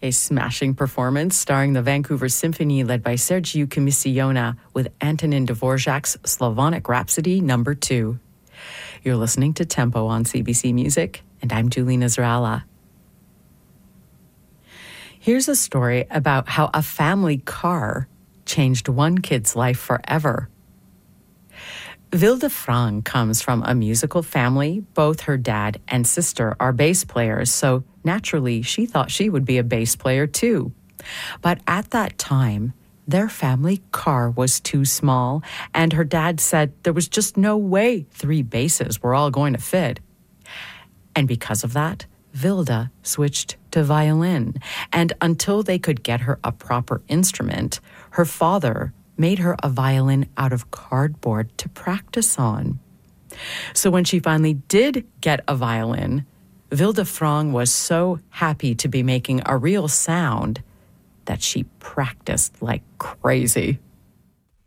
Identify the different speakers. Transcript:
Speaker 1: a smashing performance starring the Vancouver Symphony led by Sergiu Comisiona with Antonin Dvorak's Slavonic Rhapsody No. 2. You're listening to Tempo on CBC Music, and I'm Julene Israela. Here's a story about how a family car changed one kid's life forever. Vilde Frang comes from a musical family. Both her dad and sister are bass players, so naturally she thought she would be a bass player too. But at that time, their family car was too small, and her dad said there was just no way 3 basses were all going to fit. And because of that, Vilde switched to violin, and until they could get her a proper instrument, her father made her a violin out of cardboard to practice on. So when she finally did get a violin, Vilde Frang was so happy to be making a real sound that she practiced like crazy.